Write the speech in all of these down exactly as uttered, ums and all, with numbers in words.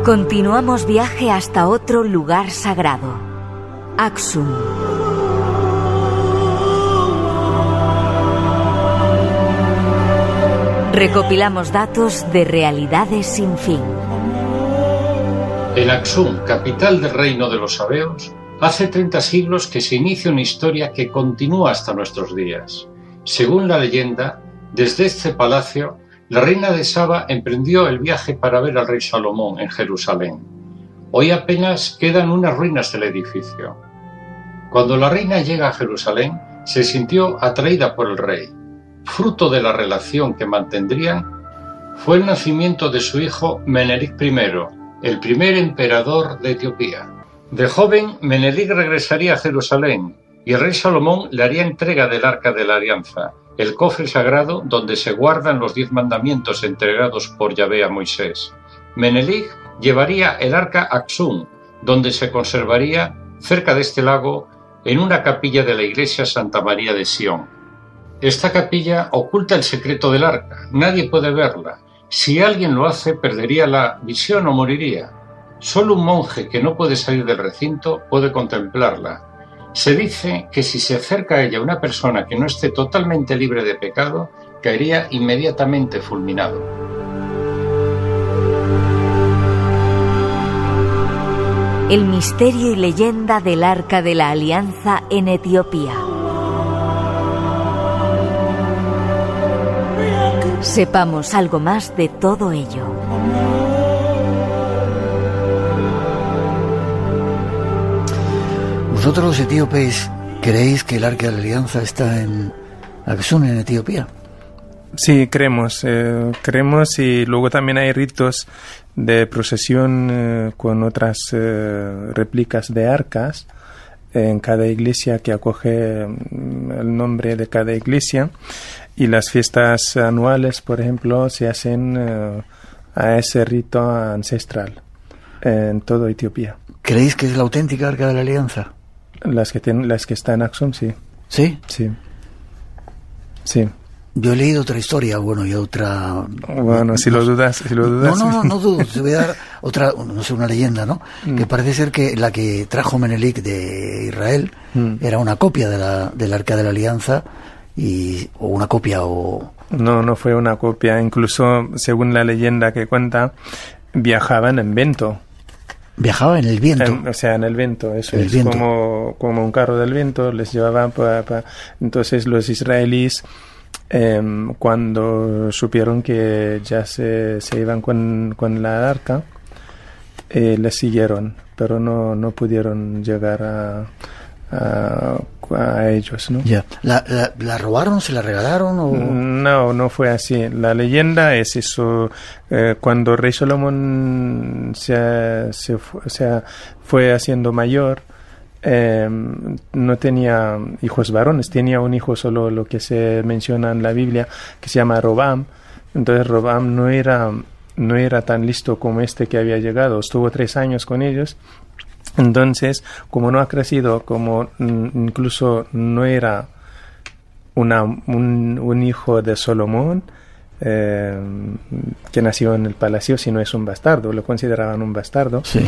Continuamos viaje hasta otro lugar sagrado, Aksum. Recopilamos datos de realidades sin fin. En Aksum, capital del reino de los sabeos, hace treinta siglos que se inicia una historia que continúa hasta nuestros días. Según la leyenda, desde este palacio, la reina de Saba emprendió el viaje para ver al rey Salomón en Jerusalén. Hoy apenas quedan unas ruinas del edificio. Cuando la reina llega a Jerusalén, se sintió atraída por el rey. Fruto de la relación que mantendrían, fue el nacimiento de su hijo Menelik primero, el primer emperador de Etiopía. De joven, Menelik regresaría a Jerusalén y el rey Salomón le haría entrega del Arca de la Alianza, el cofre sagrado donde se guardan los diez mandamientos entregados por Yahvé a Moisés. Menelik llevaría el arca a Aksum, donde se conservaría cerca de este lago en una capilla de la iglesia Santa María de Sion. Esta capilla oculta el secreto del arca, nadie puede verla. Si alguien lo hace, perdería la visión o moriría. Solo un monje que no puede salir del recinto puede contemplarla. Se dice que si se acerca a ella una persona que no esté totalmente libre de pecado, caería inmediatamente fulminado. El misterio y leyenda del Arca de la Alianza en Etiopía. Sepamos algo más de todo ello. ¿Vosotros los etíopes creéis que el Arca de la Alianza está en Aksum, en Etiopía? Sí, creemos, eh, creemos y luego también hay ritos de procesión eh, con otras eh, réplicas de arcas en cada iglesia que acoge mm, el nombre de cada iglesia, y las fiestas anuales, por ejemplo, se hacen eh, a ese rito ancestral en toda Etiopía. ¿Creéis que es la auténtica Arca de la Alianza? Las que tienen, las que están en Aksum, sí. ¿Sí? Sí. Sí. Yo he leído otra historia, bueno, y otra... Bueno, si lo dudas, si lo dudas... No, no, no, no dudo, te voy a dar otra, no sé, una leyenda, ¿no? Mm. Que parece ser que la que trajo Menelik de Israel mm. era una copia de la, del Arca de la Alianza, y, o una copia, o... No, no fue una copia, incluso, según la leyenda que cuenta, viajaban en viento. Viajaba en el viento. En, o sea, en el viento, eso el es viento. Como, como un carro del viento, les llevaban para... Pa. Entonces los israelíes, eh, cuando supieron que ya se, se iban con, con la arca, eh, les siguieron, pero no, no pudieron llegar a, a, a ellos, ¿no? Ya. ¿La, la, ¿La robaron, se la regalaron? O... No, no fue así. La leyenda es eso. Eh, cuando rey Salomón se, se, fu- se fue haciendo mayor, eh, no tenía hijos varones, tenía un hijo solo, lo que se menciona en la Biblia, que se llama Robam. Entonces Robam no era, no era tan listo como este que había llegado. Estuvo tres años con ellos. Entonces, como no ha crecido, como mm, incluso no era una, un, un hijo de Salomón, eh, que nació en el palacio, sino es un bastardo, lo consideraban un bastardo. Sí.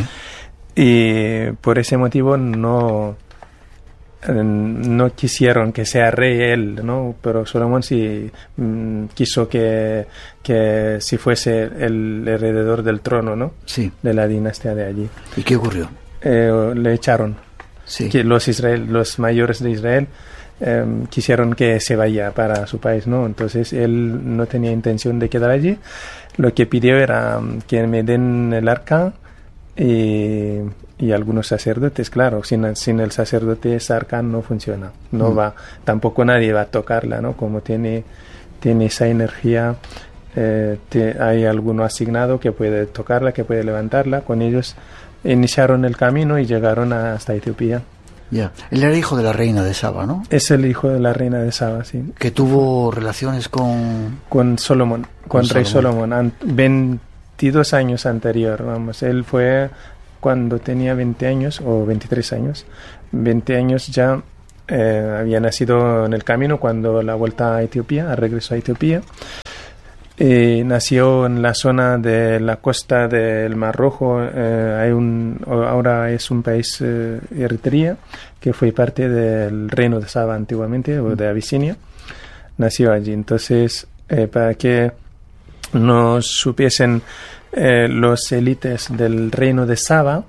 Y por ese motivo no, eh, no quisieron que sea rey él, ¿no? Pero Salomón sí mm, quiso que, que si fuese el heredero del trono, ¿no? Sí. De la dinastía de allí. ¿Y qué ocurrió? Eh, le echaron. Sí. Que los Israel, los mayores de Israel eh, quisieron que se vaya para su país, ¿no? Entonces él no tenía intención de quedar allí. Lo que pidió era um, que me den el arca y, y algunos sacerdotes. Claro, sin, sin el sacerdote esa arca no funciona, no mm. va, tampoco nadie va a tocarla, ¿no? Como tiene, tiene esa energía, eh, te, hay alguno asignado que puede tocarla, que puede levantarla. Con ellos iniciaron el camino y llegaron a, hasta Etiopía. Ya. Él era hijo de la reina de Saba, ¿no? Es el hijo de la reina de Saba, sí. Que tuvo relaciones con... Con Solomón, con, con rey Solomón, an- veintidós años anterior, vamos. Él fue cuando tenía veinte años, o veintitrés años. veinte años ya eh, había nacido en el camino cuando la vuelta a Etiopía, a regreso a Etiopía. Y nació en la zona de la costa del Mar Rojo. Eh, hay un, ahora es un país, eh, Eritrea, que fue parte del reino de Saba antiguamente, o de Abisinia. Nació allí. Entonces, eh, para que no supiesen eh, los élites del reino de Saba,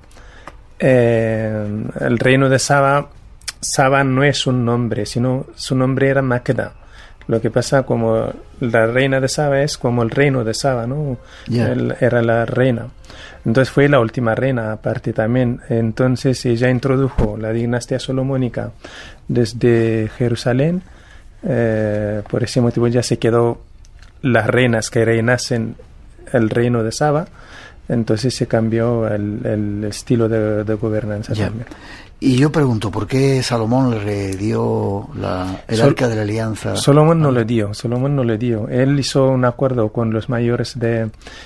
eh, el reino de Saba, Saba no es un nombre, sino su nombre era Makeda. Lo que pasa, como la reina de Saba es como el reino de Saba, ¿no? Yeah. Él era la reina. Entonces fue la última reina, aparte también. Entonces ella introdujo la dinastía solomónica desde Jerusalén. Eh, por ese motivo ya se quedó las reinas que reinasen el reino de Saba. Entonces se cambió el, el estilo de, de gobernanza yeah. también. Y yo pregunto, ¿por qué Salomón le dio la, el Sol, arca de la alianza? Salomón no le dio, Salomón no le dio. Él hizo un acuerdo con los mayores de,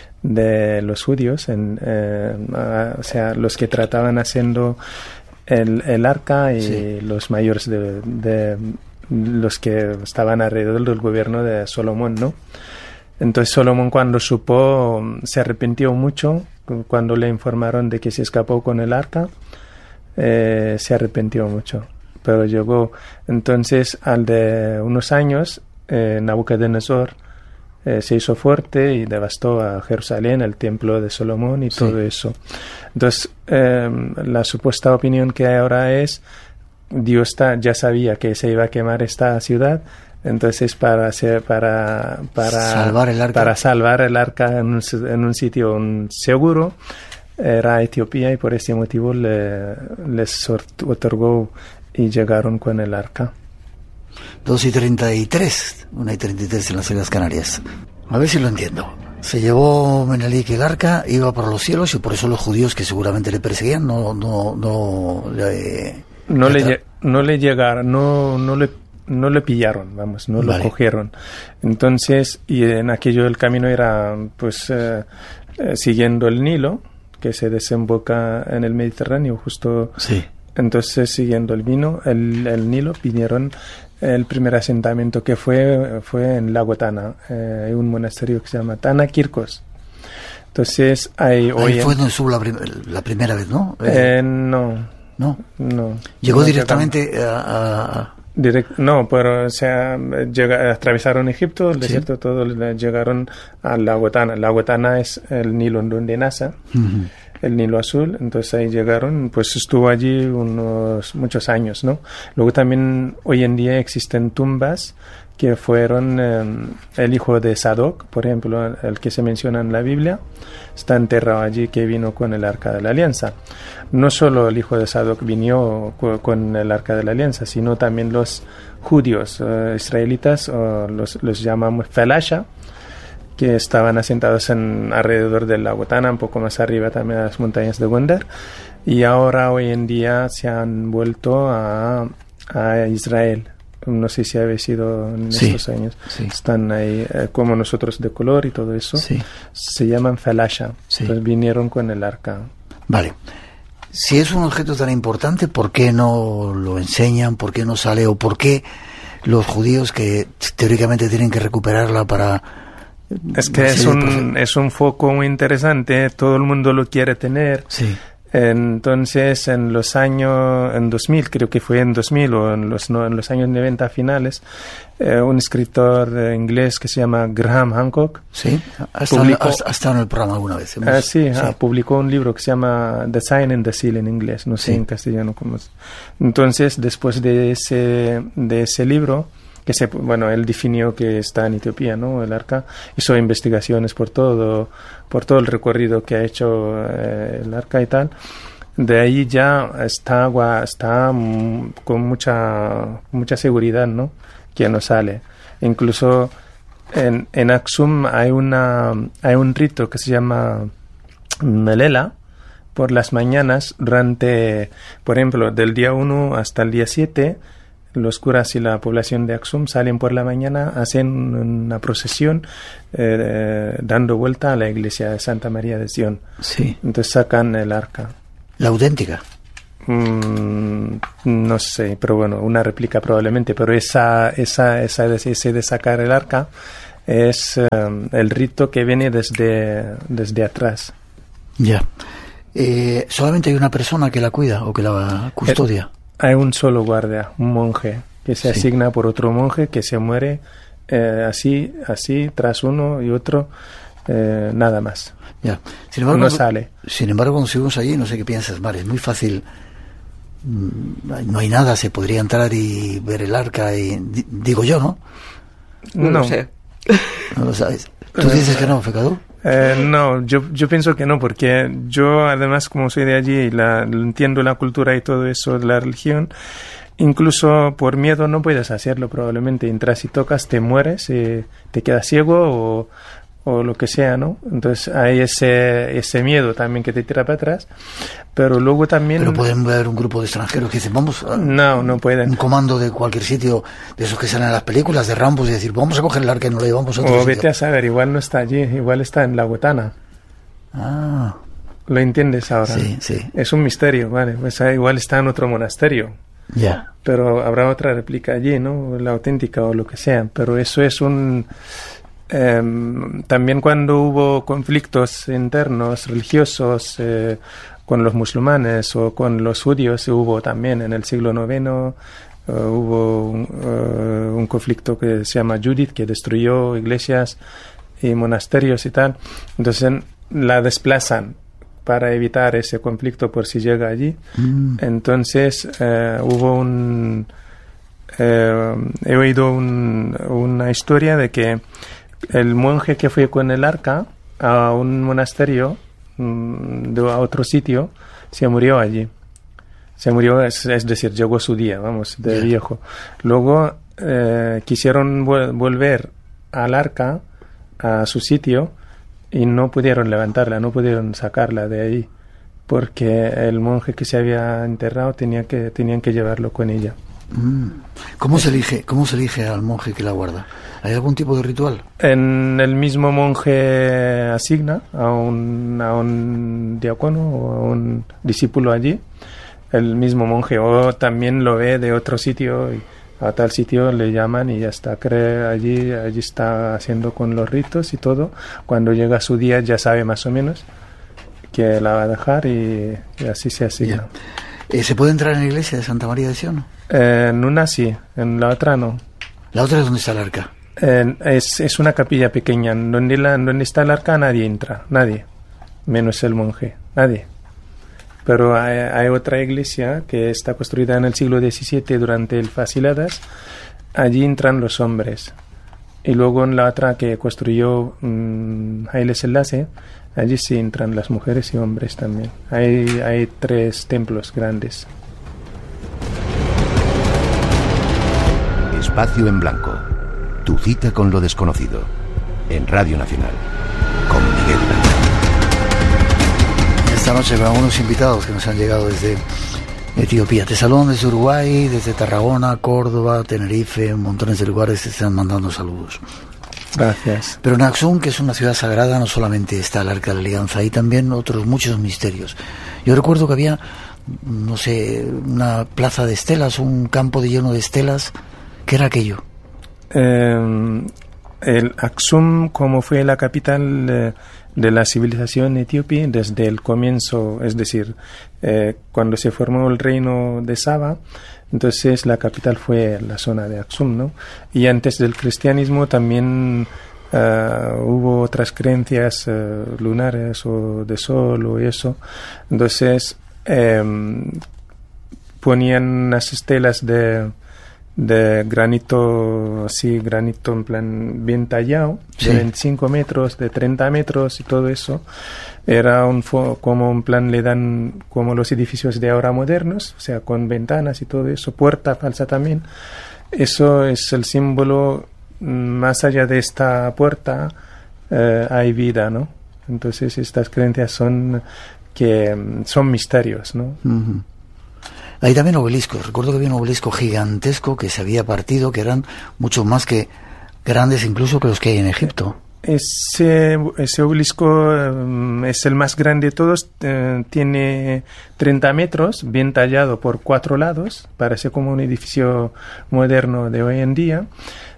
de los judíos, en, eh, a, o sea, los que trataban haciendo el, el arca y sí. los mayores de, de los que estaban alrededor del gobierno de Salomón, ¿no? Entonces Salomón, cuando supo, se arrepintió mucho cuando le informaron de que se escapó con el arca. Eh, se arrepintió mucho, pero llegó entonces al de unos años eh, Nabucodonosor eh, se hizo fuerte y devastó a Jerusalén, el templo de Salomón y sí. todo eso. Entonces eh, la supuesta opinión que hay ahora es Dios está, ya sabía que se iba a quemar esta ciudad, entonces para hacer, para para salvar el arca, para salvar el arca en un, en un sitio un seguro era Etiopía, y por ese motivo le, les otorgó y llegaron con el arca. dos y treinta y tres, una y treinta y tres en las Islas Canarias. A ver si lo entiendo. Se llevó Menelik el arca, iba para los cielos, y por eso los judíos que seguramente le perseguían no no no le no le, le no le llegaron, no no le no le pillaron, vamos, no vale. lo cogieron. Entonces, y en aquello el camino era pues eh, eh, siguiendo el Nilo, que se desemboca en el Mediterráneo justo. Sí. Entonces, siguiendo el vino, el, el Nilo, vinieron. El primer asentamiento que fue fue en Lago Tana. Eh, hay un monasterio que se llama Tana Kirkos. Entonces, hay hoy ahí fue en... donde la, prim la primera vez, ¿no? Eh, no. No. No. Llegó no directamente a... a... Direct, no, pero o sea, llega, atravesaron Egipto, el desierto, sí. todo, llegaron al lago Tana. El lago Tana es el Nilo en donde nace, uh-huh. el Nilo azul. Entonces ahí llegaron, pues estuvo allí unos muchos años, ¿no? Luego también hoy en día existen tumbas que fueron eh, el hijo de Sadoc, por ejemplo, el que se menciona en la Biblia, está enterrado allí, que vino con el Arca de la Alianza. No solo el hijo de Sadoc vino con el Arca de la Alianza, sino también los judíos uh, israelitas, uh, los, los llamamos Felasha, que estaban asentados en, alrededor del lago Tana, un poco más arriba también a las montañas de Gondar, y ahora hoy en día se han vuelto a, a Israel. No sé si habéis ido en sí, estos años. Sí. Están ahí eh, como nosotros, de color y todo eso. Sí. Se llaman Felasha. Sí. Entonces vinieron con el arca. Vale. Si es un objeto tan importante, ¿por qué no lo enseñan? ¿Por qué no sale? ¿O por qué los judíos que teóricamente tienen que recuperarla para... Es que es un, es un foco muy interesante. Todo el mundo lo quiere tener. Sí. Entonces, en los años, en dos mil, creo que fue en dos mil o en los, no, en los años noventa finales, eh, un escritor eh, inglés que se llama Graham Hancock. Sí, ha estado, publicó, ha estado en el programa alguna vez. Hemos, ah, sí, sí. Ah, publicó un libro que se llama The Sign and the Seal en inglés, no sé sí. en castellano cómo es. Entonces, después de ese, de ese libro, que se, bueno, él definió que está en Etiopía, ¿no? El arca, hizo investigaciones por todo, por todo el recorrido que ha hecho eh, el arca y tal. De ahí ya está agua, está mm, con mucha, mucha seguridad, ¿no? Que no sale. Incluso en, en Aksum hay una, hay un rito que se llama Melela. Por las mañanas, durante, por ejemplo, del día uno hasta el día siete, los curas y la población de Aksum salen por la mañana, hacen una procesión eh, dando vuelta a la iglesia de Santa María de Sion. Sí. Entonces sacan el arca. ¿La auténtica? Mm, no sé, pero bueno, una réplica probablemente, pero esa, esa, esa ese de sacar el arca Es um, el rito que viene desde, desde atrás. Ya. Eh, ¿Solamente hay una persona que la cuida o que la custodia? Eh, hay un solo guardia, un monje, que se sí. asigna por otro monje que se muere eh, así, así, tras uno y otro, eh, nada más. Ya. Sin embargo, no sale. Sin embargo, cuando subimos allí, no sé qué piensas, Mar, es muy fácil. No hay nada, se podría entrar y ver el arca, y digo yo, ¿no? No, no lo sé. No lo sabes. ¿Tú dices que no, Fecadú? Eh, no, yo, yo pienso que no, porque yo además, como soy de allí y la, entiendo la cultura y todo eso de la religión, incluso por miedo no puedes hacerlo probablemente. Entras y tocas, te mueres, y te quedas ciego o, o lo que sea, ¿no? Entonces hay ese, ese miedo también que te tira para atrás, pero luego también... Pero pueden ver un grupo de extranjeros que dicen, vamos a... No, no pueden. Un comando de cualquier sitio, de esos que salen en las películas de Rambo, y decir, vamos a coger el arca y nos lo llevamos a otro o sitio. vete a saber, igual no está allí, igual está en la Huetana. Ah... ¿Lo entiendes ahora? Sí, sí. Es un misterio, vale, pues igual está en otro monasterio. Ya. Yeah. Pero habrá otra réplica allí, ¿no? La auténtica o lo que sea, pero eso es un... Eh, también cuando hubo conflictos internos religiosos eh, con los musulmanes o con los judíos, hubo también en el siglo noveno uh, hubo un, uh, un conflicto que se llama Judith, que destruyó iglesias y monasterios y tal. Entonces la desplazan para evitar ese conflicto por si llega allí. Mm. Entonces uh, hubo un uh, he oído un, una historia de que el monje que fue con el arca a un monasterio, de, a otro sitio, se murió allí. Se murió, es, es decir, llegó su día, vamos, de yeah. viejo. Luego eh, quisieron vol- volver al arca, a su sitio, y no pudieron levantarla, no pudieron sacarla de ahí, porque el monje que se había enterrado tenía que, tenían que llevarlo con ella. ¿Cómo se elige, cómo se elige al monje que la guarda? ¿Hay algún tipo de ritual? En el mismo monje asigna a un, a un diácono o a un discípulo allí, el mismo monje, o también lo ve de otro sitio y a tal sitio le llaman y ya está, cree allí, allí está haciendo con los ritos y todo. Cuando llega su día ya sabe más o menos que la va a dejar y, y así se asigna. Yeah. Eh, ¿Se puede entrar en la iglesia de Santa María de Sion? Eh, en una sí, en la otra no. ¿La otra es donde está el arca? Eh, es, es una capilla pequeña. Donde, la, donde está el arca nadie entra, nadie, menos el monje, nadie. Pero hay, hay otra iglesia que está construida en el siglo diecisiete durante el Fasíladas. Allí entran los hombres. Y luego en la otra que construyó um, Haile Selassie, allí sí entran las mujeres y hombres también. Hay, hay tres templos grandes. Espacio en Blanco. Tu cita con lo desconocido. En Radio Nacional. Con Miguel Blanco. Esta noche con algunos invitados que nos han llegado desde Etiopía. Te saludan desde Uruguay, desde Tarragona, Córdoba, Tenerife, montones de lugares te están mandando saludos. Gracias. Pero en Axum, que es una ciudad sagrada, no solamente está el Arca de la Alianza, hay también otros muchos misterios. Yo recuerdo que había, no sé, una plaza de estelas, un campo de lleno de estelas. ¿Qué era aquello? Eh, el Axum, como fue la capital eh, de la civilización etíope desde el comienzo, es decir, eh, cuando se formó el reino de Saba, entonces la capital fue la zona de Axum, ¿no? Y antes del cristianismo también uh, hubo otras creencias uh, lunares o de sol o eso. Entonces eh, ponían unas estelas de de granito, así, granito en plan bien tallado, sí, de veinticinco metros, de treinta metros y todo eso. Era un fo- como un plan, le dan como los edificios de ahora modernos, o sea, con ventanas y todo eso, puerta falsa también. Eso es el símbolo, más allá de esta puerta eh, hay vida, ¿no? Entonces estas creencias son que son misterios, ¿no? Uh-huh. Hay también obeliscos. Recuerdo que había un obelisco gigantesco que se había partido, que eran mucho más que grandes incluso que los que hay en Egipto. Ese, ese obelisco um, es el más grande de todos, eh, tiene treinta metros, bien tallado por cuatro lados, parece como un edificio moderno de hoy en día.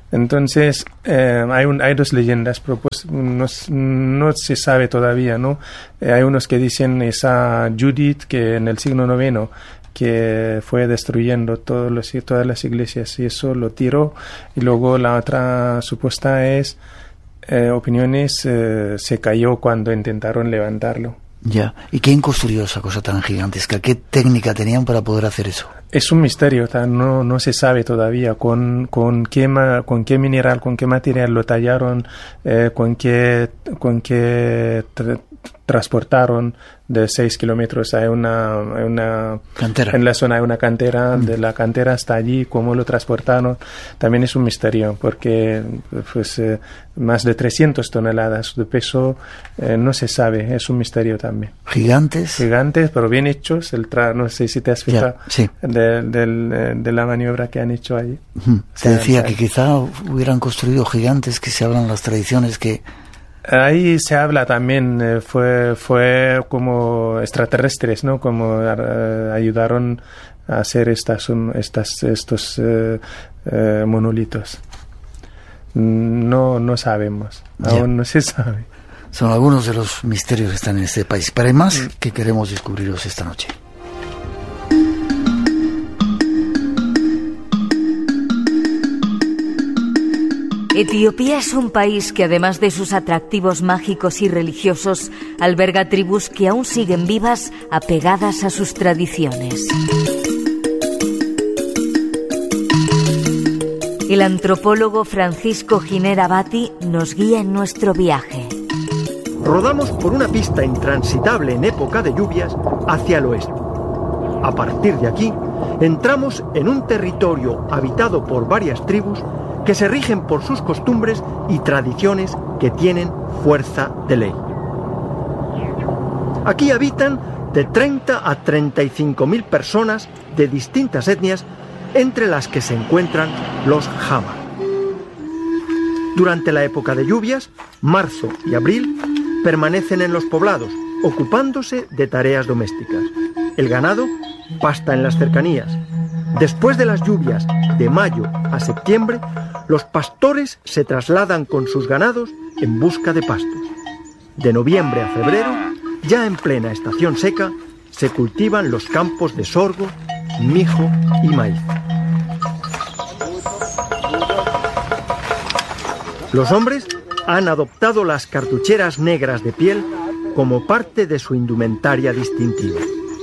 Entonces, eh, hay, un, hay dos leyendas, pero pues no, no se sabe todavía, ¿no? Eh, hay unos que dicen esa Judith que en el siglo noveno, que fue destruyendo todos los, todas las iglesias y eso lo tiró. Y luego la otra supuesta es, eh, opiniones, eh, se cayó cuando intentaron levantarlo. Ya. ¿Y quién construyó esa cosa tan gigantesca? ¿Qué técnica tenían para poder hacer eso? Es un misterio, no, no se sabe todavía con, con, qué, ma, con qué mineral, con qué material lo tallaron, eh, con qué, con qué tra transportaron de seis kilómetros. Hay una, hay una cantera. En la zona hay una cantera, mm. de la cantera hasta allí, cómo lo transportaron. También es un misterio, porque pues, eh, más de trescientas toneladas de peso eh, no se sabe, es un misterio también. ¿Gigantes? Gigantes, pero bien hechos. El tra no sé si te has fijado. Ya, sí. De, de, de la maniobra que han hecho ahí. Uh-huh. Se decía que quizá hubieran construido gigantes, que se hablan las tradiciones que... Ahí se habla también, eh, fue fue como extraterrestres, ¿no? Como uh, ayudaron a hacer estas, um, estas estos uh, uh, monolitos. No, no sabemos, yeah. Aún no se sabe. Son algunos de los misterios que están en este país, pero hay más mm. que queremos descubriros esta noche. Etiopía es un país que, además de sus atractivos mágicos y religiosos, alberga tribus que aún siguen vivas, apegadas a sus tradiciones. El antropólogo Francisco Giner Abati nos guía en nuestro viaje. Rodamos por una pista intransitable en época de lluvias hacia el oeste. A partir de aquí, entramos en un territorio habitado por varias tribus que se rigen por sus costumbres y tradiciones que tienen fuerza de ley. Aquí habitan de treinta a treinta y cinco mil personas de distintas etnias, entre las que se encuentran los Hama. Durante la época de lluvias, marzo y abril, permanecen en los poblados, ocupándose de tareas domésticas. El ganado pasta en las cercanías. Después de las lluvias de mayo a septiembre, los pastores se trasladan con sus ganados en busca de pastos. De noviembre a febrero, ya en plena estación seca, se cultivan los campos de sorgo, mijo y maíz. Los hombres han adoptado las cartucheras negras de piel como parte de su indumentaria distintiva.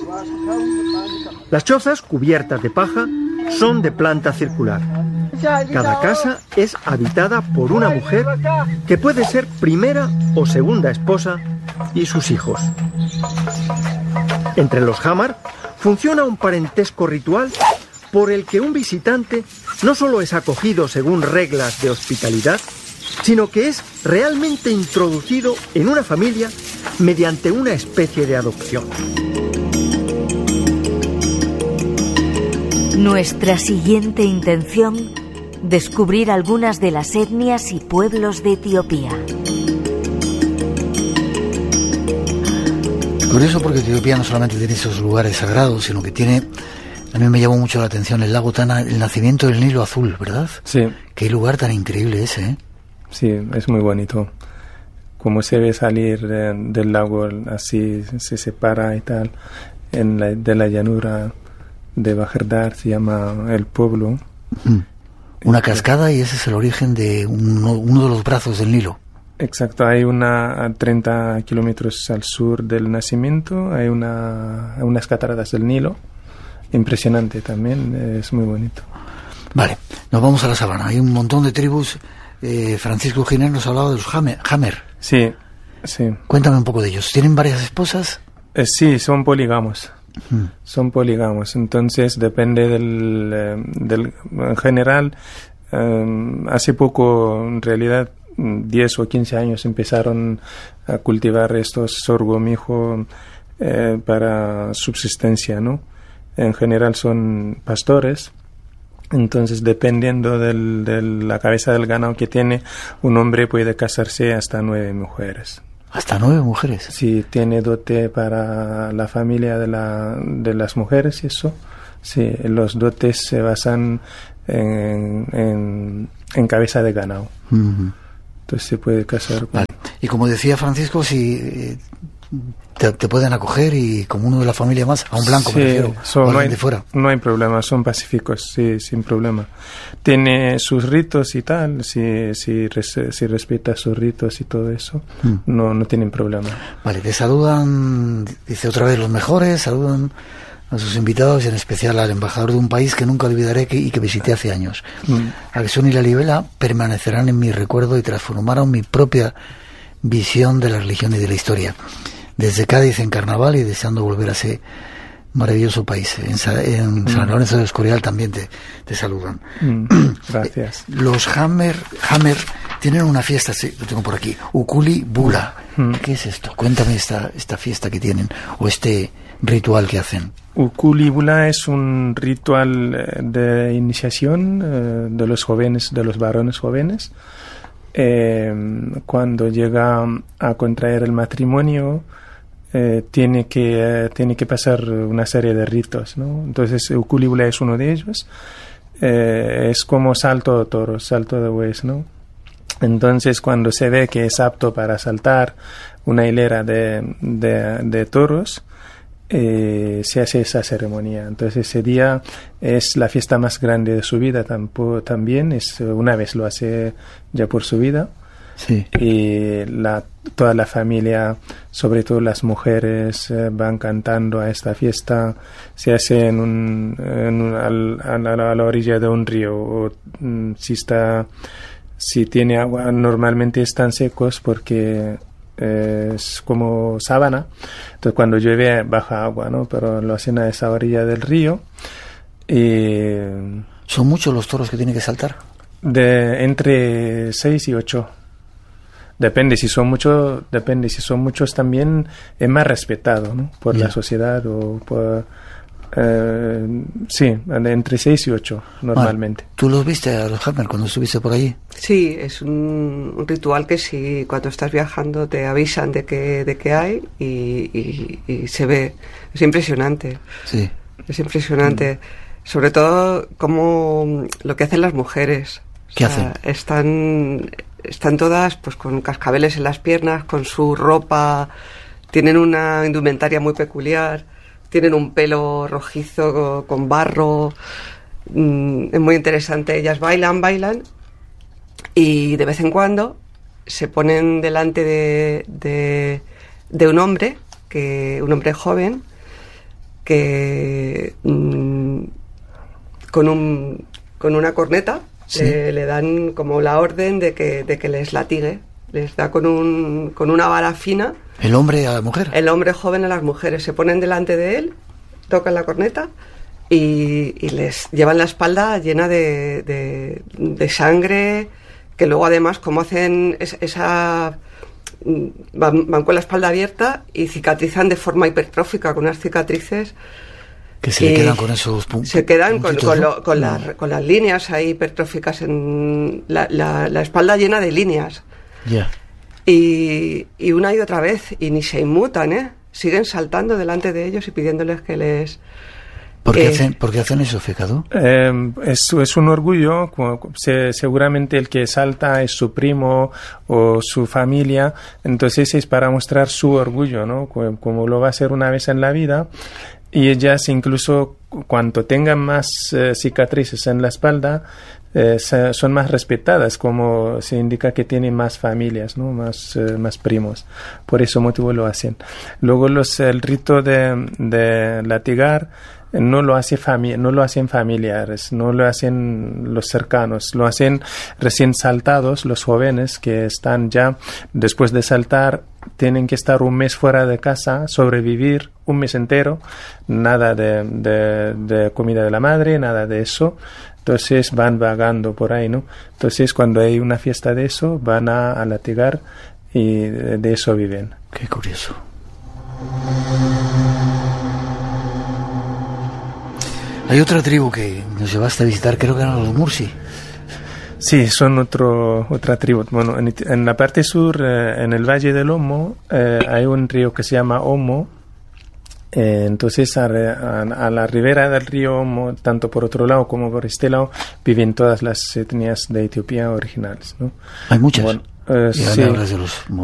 Las chozas, cubiertas de paja, son de planta circular. Cada casa es habitada por una mujer que puede ser primera o segunda esposa y sus hijos. Entre los Hamar funciona un parentesco ritual por el que un visitante no solo es acogido según reglas de hospitalidad, sino que es realmente introducido en una familia mediante una especie de adopción. Nuestra siguiente intención, descubrir algunas de las etnias y pueblos de Etiopía. Es curioso porque Etiopía no solamente tiene esos lugares sagrados, sino que tiene, a mí me llamó mucho la atención el lago Tana, el nacimiento del Nilo Azul, ¿verdad? Sí. Qué lugar tan increíble ese, ¿eh? Sí, es muy bonito. Como se ve salir eh, del lago, así se separa y tal, en la, de la llanura de Baherdar, se llama el pueblo. Mm. Una cascada, y ese es el origen de uno, uno de los brazos del Nilo. Exacto, hay una a treinta kilómetros al sur del nacimiento, hay una, unas cataratas del Nilo, impresionante también, es muy bonito. Vale, nos vamos a la sabana, hay un montón de tribus. eh, Francisco Giner nos ha hablado de los Hamer. Hamer. Sí, sí. Cuéntame un poco de ellos, ¿tienen varias esposas? Eh, sí, son polígamos. Hmm. Son polígamos, entonces depende del, eh, del en general, eh, hace poco, en realidad, diez o quince años empezaron a cultivar estos sorgo, mijo, eh, para subsistencia, ¿no? En general son pastores, entonces dependiendo del, de la cabeza del ganado que tiene, un hombre puede casarse hasta nueve mujeres. ¿Hasta nueve mujeres? Sí, tiene dote para la familia de, la, de las mujeres y eso. Sí, los dotes se basan en, en en cabeza de ganado. Uh-huh. Entonces se puede casar con... Vale. Y como decía Francisco, si eh, te, te pueden acoger y como uno de la familia más, a un blanco sí, me refiero, son, o no, alguien hay, de fuera. no hay problema, son pacíficos, sí, sin problema. Tiene sus ritos y tal, si, si, res, si respeta sus ritos y todo eso, mm. no, no tienen problema. Vale, te saludan, dice otra vez los mejores, saludan a sus invitados y en especial al embajador de un país que nunca olvidaré que, y que visité hace años. Mm. Agustín y la Libela permanecerán en mi recuerdo y transformaron mi propia visión de la religión y de la historia. Desde Cádiz en carnaval y deseando volver a ese maravilloso país. En, Sa- en mm. San Lorenzo del Escorial también te, te saludan. Mm. Gracias. Los Hammer, Hammer tienen una fiesta, sí, lo tengo por aquí, Ukuli Bula. Mm. ¿Qué es esto? Cuéntame esta, esta fiesta que tienen o este ritual que hacen. Ukuli Bula es un ritual de iniciación eh, de los jóvenes, de los varones jóvenes. Eh, cuando llega a contraer el matrimonio, eh, tiene que eh, tiene que pasar una serie de ritos, ¿no? Entonces Ukuli Bula es uno de ellos. Eh, es como salto de toros, salto de bueyes, ¿no? Entonces cuando se ve que es apto para saltar una hilera de, de, de toros, Eh, se hace esa ceremonia. Entonces ese día es la fiesta más grande de su vida. Tampoco, también es una vez lo hace ya por su vida. Sí. Y la, toda la familia, sobre todo las mujeres, eh, van cantando a esta fiesta. Se hace en un, en un, al, a, la, a la orilla de un río. O, mm, si está, si tiene agua, normalmente están secos porque es como sábana, entonces cuando llueve baja agua, ¿no? Pero lo hacen a esa orilla del río. Y ¿son muchos los toros que tienen que saltar? De entre seis y ocho. Depende si son muchos, depende si son muchos también es más respetado, ¿no? Por yeah. la sociedad o por Eh, sí, entre seis y ocho normalmente. Vale. ¿Tú los viste a los Hammer cuando estuviste por allí? Sí, es un, un ritual que si cuando estás viajando te avisan de que, de que hay y, y, y se ve. Es impresionante. Sí. Es impresionante. Mm. Sobre todo como lo que hacen las mujeres. ¿Qué o sea, hacen? Están, están todas pues con cascabeles en las piernas, con su ropa, tienen una indumentaria muy peculiar. Tienen un pelo rojizo con barro, mm, es muy interesante. Ellas bailan, bailan y de vez en cuando se ponen delante de, de, de un hombre, que un hombre joven, que mm, con, un, con una corneta ¿sí? le, le dan como la orden de que, de que les latigue. Les da con, un, con una vara fina. ¿El hombre a la mujer? El hombre joven a las mujeres. Se ponen delante de él, tocan la corneta y, y les llevan la espalda llena de, de, de sangre, que luego además como hacen es, esa... Van, van con la espalda abierta y cicatrizan de forma hipertrófica, con unas cicatrices... Que se le quedan con esos puntos. Se quedan con, con, lo, con, no. las, con las líneas ahí hipertróficas, en la, la, la espalda llena de líneas. Ya. Yeah. Y, y una y otra vez, y ni se inmutan, ¿eh? Siguen saltando delante de ellos y pidiéndoles que les... ¿Por qué, eh, hacen, ¿por qué hacen eso, Fecado? Eh, es, es un orgullo, se, seguramente el que salta es su primo o su familia, entonces es para mostrar su orgullo, ¿no? Como, como lo va a hacer una vez en la vida. Y ellas incluso cuanto tengan más eh, cicatrices en la espalda, eh, se, son más respetadas, como se indica que tienen más familias, ¿no? Más, eh, más primos. Por ese motivo lo hacen. Luego los, el rito de, de latigar no lo hace fami- no lo hacen familiares, no lo hacen los cercanos, lo hacen recién saltados, los jóvenes que están ya, después de saltar, tienen que estar un mes fuera de casa, sobrevivir un mes entero, nada de, de, de comida de la madre, nada de eso. Entonces van vagando por ahí, ¿no? Entonces cuando hay una fiesta de eso, van a, a latigar y de, de eso viven. Qué curioso. Hay otra tribu que nos llevaste a visitar, creo que eran los Mursi. Sí, son otro, otra tribu. Bueno, en, en la parte sur, eh, en el Valle del Omo, eh, hay un río que se llama Omo Eh, entonces a, a, a la ribera del río, mo, tanto por otro lado como por este lado, viven todas las etnias de Etiopía originales, ¿no? Hay muchas. Bueno, eh, y sí. hablas de los